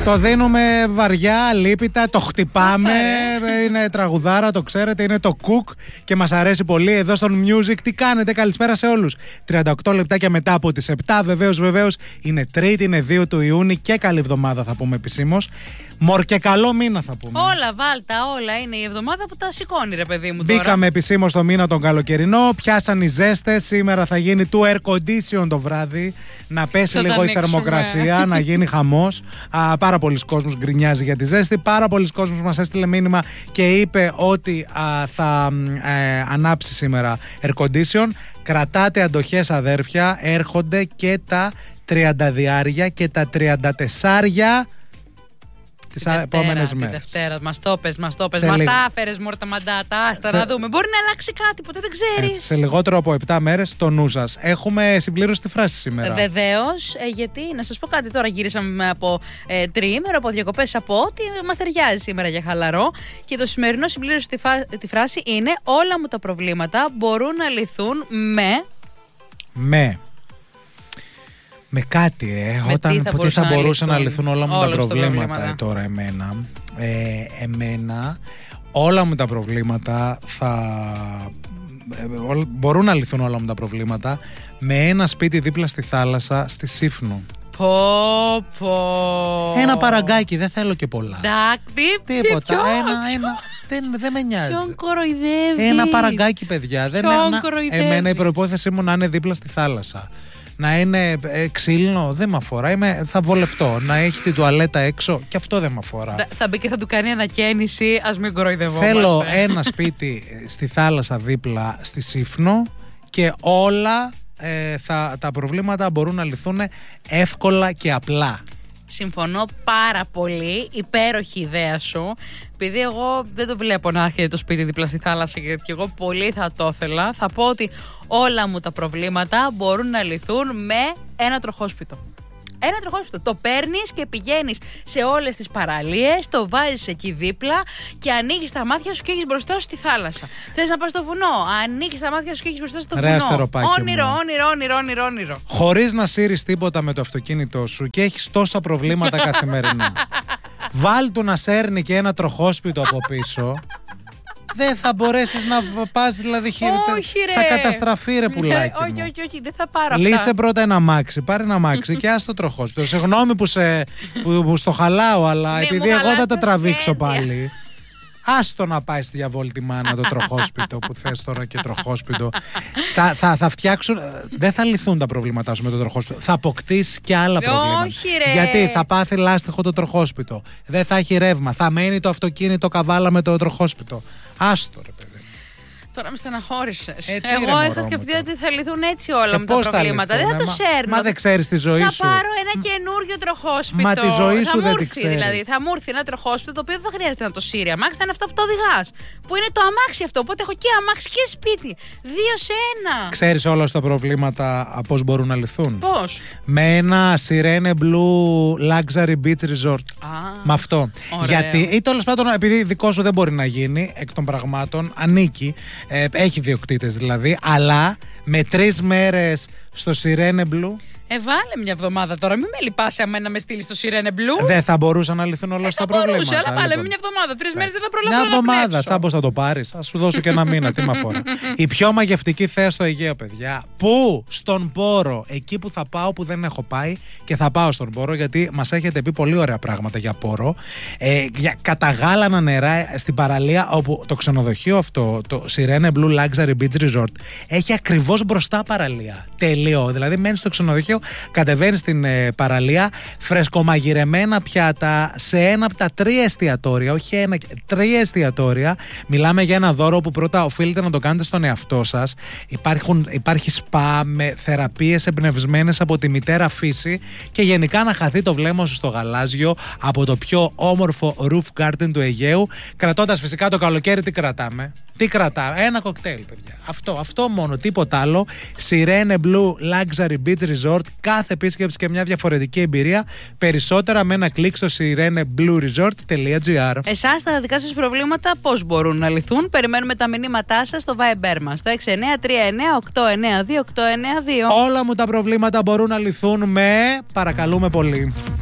Το δίνουμε βαριά, αλίπητα, το χτυπάμε. Είναι τραγουδάρα, το ξέρετε, είναι το Cook και μας αρέσει πολύ. Εδώ στον Music, τι κάνετε, καλησπέρα σε όλους. 38 λεπτάκια μετά από τις 7, βεβαίως, είναι Τρίτη, είναι 2 του Ιούνιου και καλή εβδομάδα θα πούμε επισήμως. Μορ και καλό μήνα θα πούμε. Όλα, βάλτα, όλα. Είναι η εβδομάδα που τα σηκώνει, ρε παιδί μου. Μπήκαμε επισήμως στο μήνα τον καλοκαιρινό. Πιάσαν οι ζέστες. Σήμερα θα γίνει του air condition το βράδυ. Να πέσει λίγο η θερμοκρασία, να γίνει χαμός. Πάρα πολλοί κόσμος γκρινιάζει για τη ζέστη. Πάρα πολλοί κόσμος μας έστειλε μήνυμα και είπε ότι θα ανάψει σήμερα air condition. Κρατάτε αντοχές, αδέρφια. Έρχονται και τα 30 και τα 34 τις επόμενες μέρες. Τη Δευτέρα, μας το πες. Μας τα άφερες μόρτα μαντάτα. Άστα να δούμε. Μπορεί να αλλάξει κάτι, ποτέ δεν ξέρεις. Σε λιγότερο από 7 μέρες το νου σας. Έχουμε συμπλήρωση τη φράση σήμερα. Βεβαίως, γιατί να σας πω κάτι τώρα. Γυρίσαμε από τριήμερο, από διακοπές, από ό,τι μας ταιριάζει σήμερα για χαλαρό. Και το σημερινό συμπλήρωση τη φράση είναι: όλα μου τα προβλήματα μπορούν να λυθούν με κάτι, όταν ποτέ θα μπορούσε να λυθούν όλα μου τα προβλήματα τώρα εμένα όλα μου τα προβλήματα μπορούν να λυθούν όλα μου τα προβλήματα με ένα σπίτι δίπλα στη θάλασσα, στη Σύφνο. Ένα παραγκάκι, δεν θέλω και πολλά. Τίποτα, δεν με νοιάζει. Ποιον κοροϊδεύει? Ένα παραγκάκι, παιδιά. Εμένα η προϋπόθεσή μου να είναι δίπλα στη θάλασσα. Να είναι ξύλινο, δεν με αφορά. Θα βολευτώ. Να έχει την τουαλέτα έξω, και αυτό δεν με αφορά. Θα μπει και θα του κάνει ανακαίνιση, ας μην κοροϊδευόμαστε. Θέλω ένα σπίτι στη θάλασσα δίπλα στη Σύφνο και όλα τα προβλήματα μπορούν να λυθούν εύκολα και απλά. Συμφωνώ πάρα πολύ. Υπέροχη ιδέα σου. Επειδή εγώ δεν το βλέπω να έρχεται το σπίτι δίπλα στη θάλασσα και εγώ πολύ θα το ήθελα, θα πω ότι όλα μου τα προβλήματα μπορούν να λυθούν με ένα τροχόσπιτο. Ένα τροχόσπιτο. Το παίρνεις και πηγαίνεις σε όλες τις παραλίες, το βάζεις εκεί δίπλα και ανοίγεις τα μάτια σου και έχεις μπροστά σου τη θάλασσα. Θες να πας στο βουνό, ανοίγεις τα μάτια σου και έχεις μπροστά σου το βουνό. Όνειρο. Χωρίς να σύρεις τίποτα με το αυτοκίνητό σου και έχεις τόσα προβλήματα καθημερινά. Βάλ του να σέρνει και ένα τροχόσπιτο από πίσω. Δεν θα μπορέσεις να πας, δηλαδή θα καταστραφεί, ρε πουλάκι μου. Όχι, δεν θα πάρω αυτά. Λύσε πρώτα ένα αμάξι, πάρε ένα αμάξι και ας το τροχόσπιτο. Συγγνώμη που στο χαλάω, αλλά επειδή εγώ θα το τραβήξω πάλι. Άστο να πάει στη διαβόλτη μάνα το τροχόσπιτο που θες τώρα και τροχόσπιτο. Θα φτιάξουν. Δεν θα λυθούν τα προβλήματά σου με το τροχόσπιτο. Θα αποκτήσει και άλλα προβλήματα. Όχι, ρε. Γιατί θα πάθει λάστιχο το τροχόσπιτο. Δεν θα έχει ρεύμα. Θα μένει το αυτοκίνητο καβάλα με το τροχόσπιτο. Άστο, ρε παιδί. Τώρα με στεναχώρησες. Εγώ είχα σκεφτεί ότι θα λυθούν έτσι όλα μου τα προβλήματα. Δεν θα το σέρνω. Μα δεν ξέρεις τη ζωή σου. Θα πάρω ένα καινούριο τροχόσπιτο. Μα τη ζωή σου δεν τη ξέρεις. Δηλαδή, θα μου έρθει ένα τροχόσπιτο το οποίο δεν θα χρειάζεται να το σύρει αμάξι. Θα είναι αυτό που το οδηγάς. Που είναι το αμάξι αυτό. Οπότε έχω και αμάξι και σπίτι. 2 σε 1. Ξέρεις όλα τα προβλήματα πώς μπορούν να λυθούν? Πώς? Με ένα Sirene Blue Luxury Beach Resort. Με αυτό. Γιατί, ή τέλος πάντων, επειδή δικό σου δεν μπορεί να γίνει εκ των πραγμάτων, ανήκει. Έχει διοκτήτες δηλαδή, αλλά με 3 μέρες στο Sirene Blue. Βάλε μια εβδομάδα τώρα, μην με λυπάσαι αμένα με στείλει στο Sirene Blue. Δεν θα μπορούσαν να λυθούν όλα τα προβλήματα. Μπορούσε, αλλά βάλε μια εβδομάδα. 3 μέρες δεν θα προλάβω. Μια εβδομάδα, σαν πώς θα το πάρεις. Ας σου δώσω και ένα μήνα, τι με αφορά. Η πιο μαγευτική θέα στο Αιγαίο, παιδιά. Πού? Στον Πόρο. Εκεί που θα πάω, που δεν έχω πάει και θα πάω στον Πόρο, γιατί μας έχετε πει πολύ ωραία πράγματα για Πόρο. Για καταγάλανα νερά στην παραλία, όπου το ξενοδοχείο αυτό, το Sirene Blue Luxury Beach Resort, έχει ακριβώς μπροστά παραλία. Τελείω. Δηλαδή μένεις στο ξενοδοχείο, κατεβαίνεις στην παραλία, φρεσκομαγειρεμένα πιάτα σε ένα από τα 3 εστιατόρια, όχι ένα, 3 εστιατόρια. Μιλάμε για ένα δώρο που πρώτα οφείλετε να το κάνετε στον εαυτό σας. Υπάρχει σπα με θεραπείες εμπνευσμένες από τη μητέρα φύση και γενικά να χαθεί το βλέμμα σου στο γαλάζιο από το πιο όμορφο roof garden του Αιγαίου, κρατώντας φυσικά το καλοκαίρι τι κρατάμε. Τι κρατάμε? Ένα κοκτέιλ, παιδιά. Αυτό μόνο, τίποτα άλλο. Sirene Blue Luxury Beach Resort. Κάθε επίσκεψη και μια διαφορετική εμπειρία. Περισσότερα με ένα κλικ στο sireneblueresort.gr. Εσάς τα δικά σας προβλήματα πώς μπορούν να λυθούν? Περιμένουμε τα μηνύματά σας στο Viber μας. Το 6939892892. Όλα μου τα προβλήματα μπορούν να λυθούν με. Παρακαλούμε πολύ.